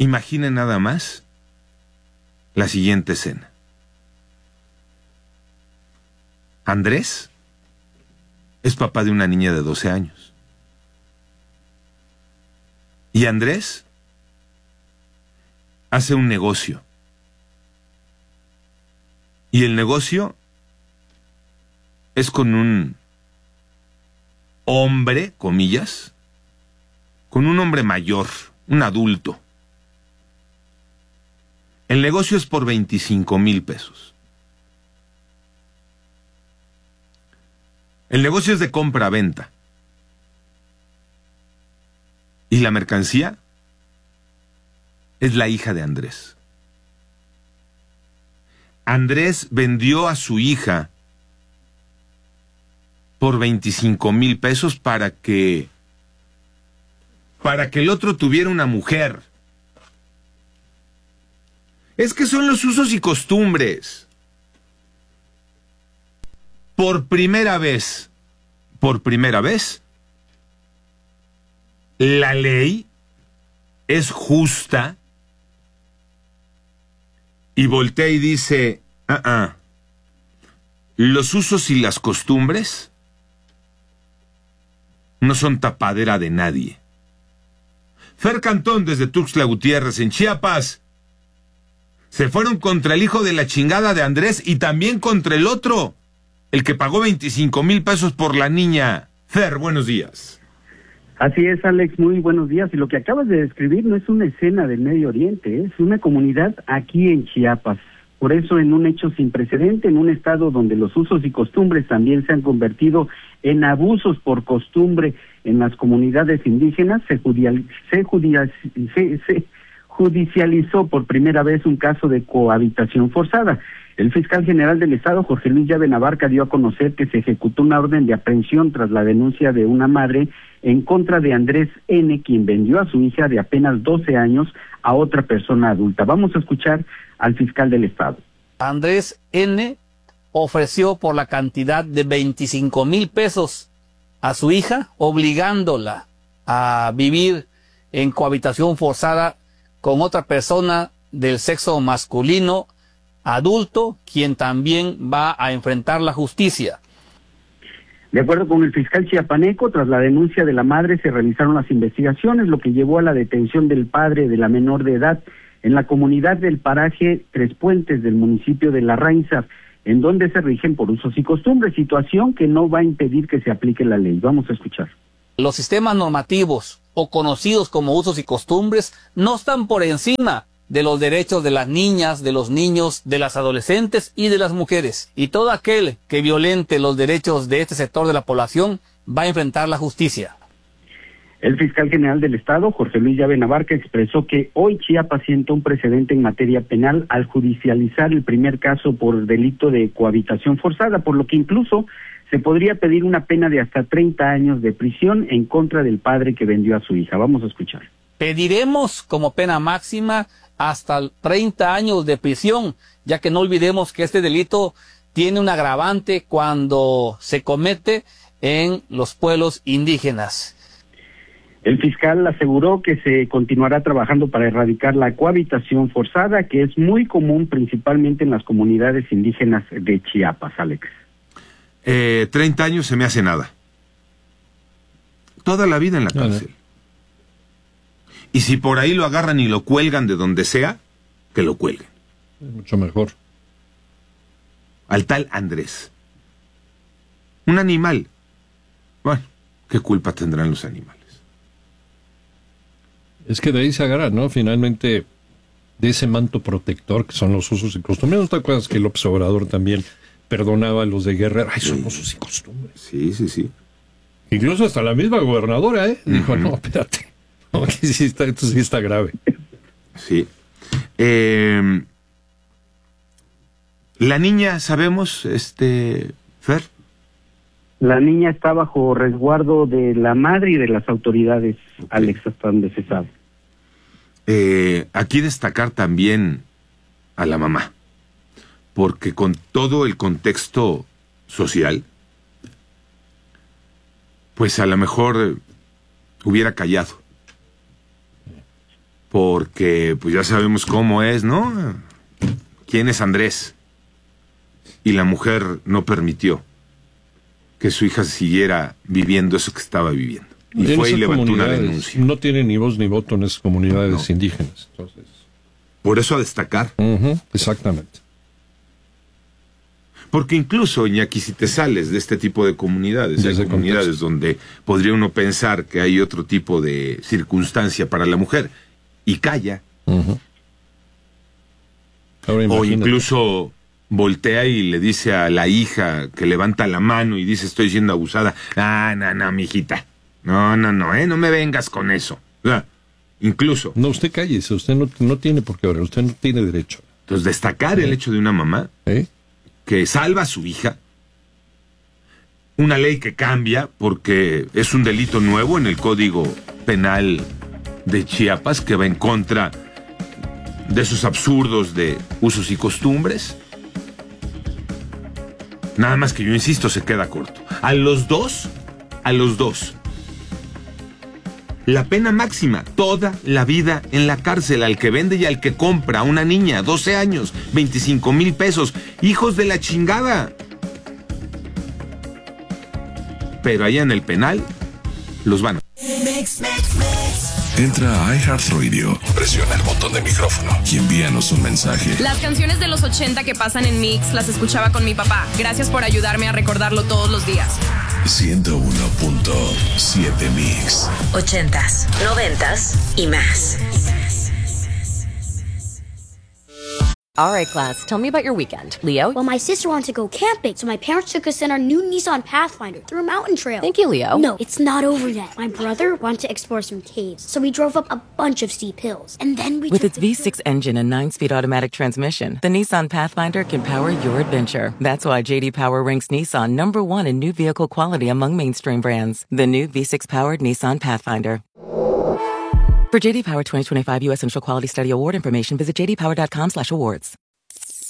Imaginen nada más la siguiente escena. Andrés es papá de una niña de 12 años. Y Andrés hace un negocio. Y el negocio es con un hombre, comillas, con un hombre mayor, un adulto. El negocio es por 25,000 pesos. El negocio es de compra-venta. Y la mercancía es la hija de Andrés. Andrés vendió a su hija por 25,000 pesos para que el otro tuviera una mujer. Es que son los usos y costumbres. Por primera vez, la ley es justa y voltea y dice, los usos y las costumbres no son tapadera de nadie. Fer Cantón, desde Tuxtla Gutiérrez, en Chiapas, se fueron contra el hijo de la chingada de Andrés y también contra el otro, el que pagó 25,000 pesos por la niña. Fer, buenos días. Así es, Alex, muy buenos días. Y lo que acabas de describir no es una escena del Medio Oriente, es una comunidad aquí en Chiapas. Por eso, en un hecho sin precedente, en un estado donde los usos y costumbres también se han convertido en abusos por costumbre en las comunidades indígenas, se judicializó por primera vez un caso de cohabitación forzada. El fiscal general del Estado, Jorge Luis Llave Navarca, dio a conocer que se ejecutó una orden de aprehensión tras la denuncia de una madre en contra de Andrés N., quien vendió a su hija de apenas 12 años a otra persona adulta. Vamos a escuchar al fiscal del Estado. Andrés N. ofreció por la cantidad de 25,000 pesos a su hija, obligándola a vivir en cohabitación forzada con otra persona del sexo masculino adulto, quien también va a enfrentar la justicia. De acuerdo con el fiscal chiapaneco, tras la denuncia de la madre se realizaron las investigaciones, lo que llevó a la detención del padre de la menor de edad en la comunidad del paraje Tres Puentes del municipio de La Rainza, en donde se rigen por usos y costumbres, situación que no va a impedir que se aplique la ley. Vamos a escuchar. Los sistemas normativos o conocidos como usos y costumbres no están por encima de los derechos de las niñas, de los niños, de las adolescentes y de las mujeres. Y todo aquel que violente los derechos de este sector de la población va a enfrentar la justicia. El fiscal general del Estado, Jorge Luis Llave Navarca, expresó que hoy Chiapas sienta un precedente en materia penal al judicializar el primer caso por delito de cohabitación forzada, por lo que incluso se podría pedir una pena de hasta 30 años de prisión en contra del padre que vendió a su hija. Vamos a escuchar. Pediremos como pena máxima hasta 30 años de prisión, ya que no olvidemos que este delito tiene un agravante cuando se comete en los pueblos indígenas. El fiscal aseguró que se continuará trabajando para erradicar la cohabitación forzada, que es muy común principalmente en las comunidades indígenas de Chiapas, Alex. 30 años se me hace nada. Toda la vida en la cárcel. Y si por ahí lo agarran y lo cuelgan de donde sea, que lo cuelguen. Mucho mejor. Al tal Andrés. Un animal. Bueno, ¿qué culpa tendrán los animales? Es que de ahí se agarra, ¿no? Finalmente, de ese manto protector que son los usos y costumbres. ¿No te acuerdas que López Obrador también perdonaba a los de Guerrero? Ay, son usos y costumbres. Sí, sí, sí. Incluso hasta la misma gobernadora, dijo, no, espérate. No, aquí sí está, esto sí está grave. Sí. La niña, ¿sabemos, Fer? La niña está bajo resguardo de la madre y de las autoridades, okay. Alex, hasta donde se sabe. Aquí destacar también a la mamá, porque con todo el contexto social, pues a lo mejor hubiera callado. porque pues ya sabemos cómo es, ¿no? ¿Quién es Andrés? Y la mujer no permitió que su hija siguiera viviendo eso que estaba viviendo. Y En fue y esas levantó una comunidades denuncia. no tiene ni voz ni voto en esas comunidades indígenas. Entonces, Por eso a destacar. exactamente. Porque incluso, Iñaki, si te sales de este tipo de comunidades, hay Desde comunidades contexto. donde podría uno pensar que hay otro tipo de circunstancia para la mujer y calla, Ahora o imagínate. incluso voltea y le dice a la hija que levanta la mano y dice estoy siendo abusada, no, mijita, no, no me vengas con eso. O sea, incluso, No, usted cállese, usted no tiene por qué hablar, usted no tiene derecho. entonces destacar el hecho de una mamá ¿Eh? que salva a su hija, una ley que cambia porque es un delito nuevo en el Código Penal de Chiapas que va en contra de esos absurdos de usos y costumbres. Nada más que yo insisto, se queda corto. A los dos, la pena máxima, toda la vida en la cárcel, al que vende y al que compra a una niña, 12 años, 25,000 pesos, hijos de la chingada. Pero allá en el penal, los van a... Entra a iHeartRadio, presiona el botón de micrófono y envíanos un mensaje. Las canciones de los 80 que pasan en Mix las escuchaba con mi papá. Gracias por ayudarme a recordarlo todos los días. 101.7 Mix. 80s, 90s y más. All right, class, tell me about your weekend. Leo? Well, my sister wanted to go camping, so my parents took us in our new Nissan Pathfinder through a mountain trail. Thank you, Leo. No, it's not over yet. My brother wanted to explore some caves, so we drove up a bunch of steep hills. And then we With took its V6 engine and 9-speed automatic transmission, the Nissan Pathfinder can power your adventure. That's why J.D. Power ranks Nissan #1 in new vehicle quality among mainstream brands. The new V6-powered Nissan Pathfinder. For J.D. Power 2025 U.S. Central Quality Study Award information, visit jdpower.com/awards.